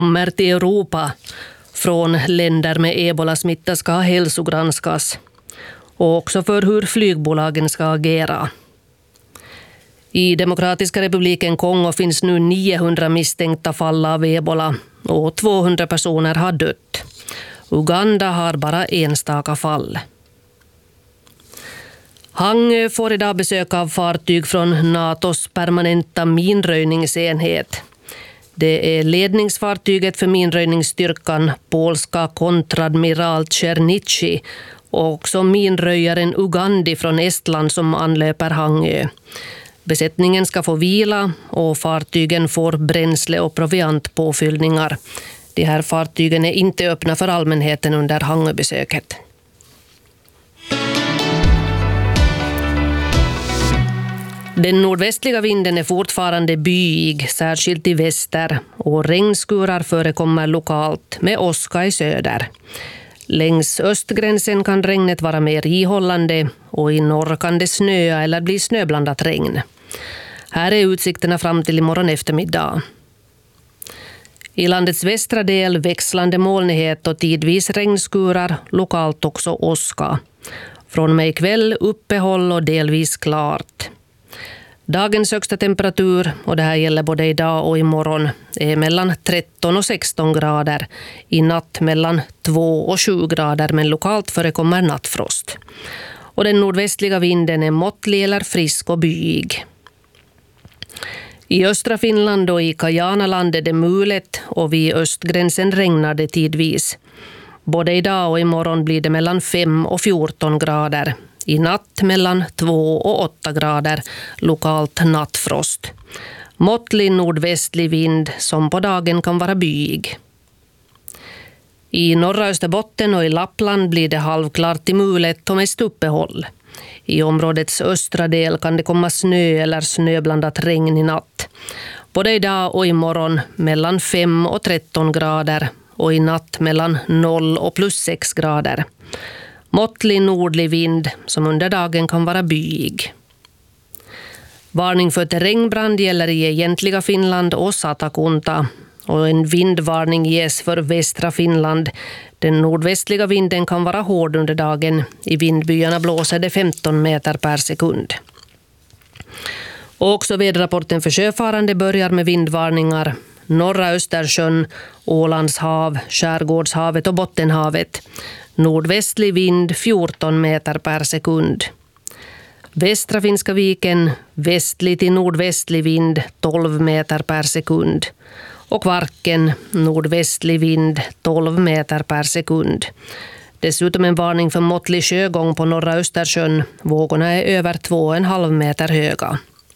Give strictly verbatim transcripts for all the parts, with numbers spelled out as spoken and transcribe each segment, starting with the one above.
kommer till Europa från länder med ebolasmitta ska hälsogranskas och också för hur flygbolagen ska agera. I Demokratiska republiken Kongo finns nu niohundra misstänkta fall av ebola och tvåhundra personer har dött. Uganda har bara enstaka fall. Hangö får idag besök av fartyg från NATOs permanenta minröjningsenhet. Det är ledningsfartyget för minröjningsstyrkan polska kontradmiral Czernici och också minröjaren Ugandi från Estland som anlöper Hangö. Besättningen ska få vila och fartygen får bränsle- och proviantpåfyllningar. De här fartygen är inte öppna för allmänheten under Hangöbesöket. Den nordvästliga vinden är fortfarande byig, särskilt i väster, och regnskurar förekommer lokalt med åska i söder. Längs östgränsen kan regnet vara mer ihållande och i norr kan det snöa eller bli snöblandat regn. Här är utsikterna fram till imorgon eftermiddag. I landets västra del växlande molnighet och tidvis regnskurar, lokalt också åska. Från mig kväll uppehåll och delvis klart. Dagens högsta temperatur, och det här gäller både idag och imorgon, är mellan tretton och sexton grader. I natt mellan två och sju grader, men lokalt förekommer nattfrost. Och den nordvästliga vinden är måttlig eller frisk och byig. I östra Finland och i Kajanaland är det mulet och vid östgränsen regnar det tidvis. Både idag och imorgon blir det mellan fem och fjorton grader. I natt mellan två och åtta grader, lokalt nattfrost. Måttlig nordvästlig vind som på dagen kan vara byig. I norra Österbotten och i Lappland blir det halvklart i mulet och mest uppehåll. I områdets östra del kan det komma snö eller snöblandat regn i natt. Både idag och imorgon mellan fem och tretton grader och i natt mellan noll och plus sex grader. Måttlig nordlig vind som under dagen kan vara byig. Varning för terrängbrand gäller i egentliga Finland och Satakunta. Och en vindvarning ges för västra Finland. Den nordvästliga vinden kan vara hård under dagen. I vindbyarna blåser det femton meter per sekund. Och också väderrapporten för sjöfarande börjar med vindvarningar. Norra Östersjön, Ålands hav, Skärgårdshavet och Bottenhavet. Nordvästlig vind fjorton meter per sekund. Västra Finska viken, västlig till nordvästlig vind tolv meter per sekund. Och Kvarken, nordvästlig vind tolv meter per sekund. Dessutom en varning för måttlig sjögång på norra Östersjön. Vågorna är över två och en halv meter höga.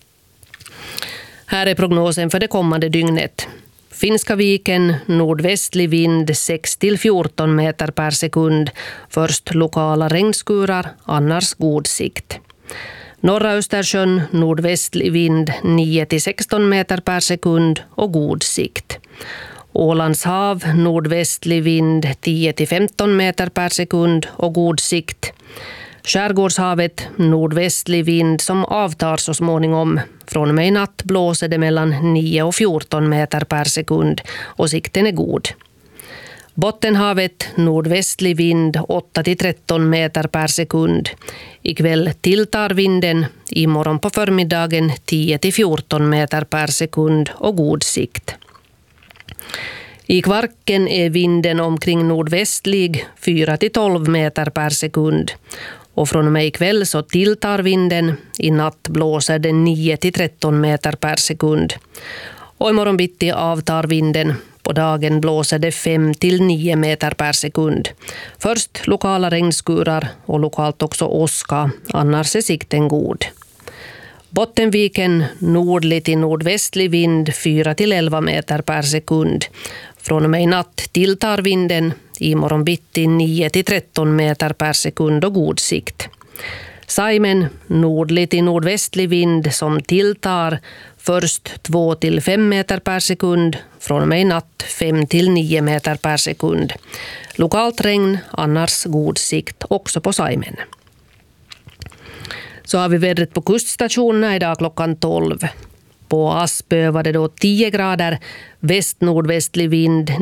Här är prognosen för det kommande dygnet. Finska viken, nordvästlig vind sex till fjorton meter per sekund. Först lokala regnskurar, annars god sikt. Norra Östersjön, nordvästlig vind nio till sexton meter per sekund och god sikt. Ålands hav, nordvästlig vind tio till femton meter per sekund och god sikt. Skärgårdshavet, nordvästlig vind som avtar så småningom. Från och med natt blåser det mellan nio och fjorton meter per sekund och sikten är god. Bottenhavet, nordvästlig vind åtta till tretton meter per sekund. Ikväll tilltar vinden, imorgon på förmiddagen tio till fjorton meter per sekund och god sikt. I Kvarken är vinden omkring nordvästlig fyra till tolv meter per sekund. Och från och med ikväll så tilltar vinden, i natt blåser den nio till tretton meter per sekund. Och imorgon bitti avtar vinden. På dagen blåser det fem till nio meter per sekund. Först lokala regnskurar och lokalt också åska, annars är sikten god. Bottenviken, nordlig till nordvästlig vind fyra till elva meter per sekund. Från och med i natt tilltar vinden, imorgon bitti nio till tretton meter per sekund och god sikt. Saimen, nordlig till nordvästlig vind som tilltar, först två till fem meter per sekund, från och med i natt fem till nio meter per sekund. Lokalt regn, annars god sikt också på Saimen. Så har vi vädret på kuststationerna idag klockan tolv. På Aspö var det då tio grader, väst-nordvästlig vind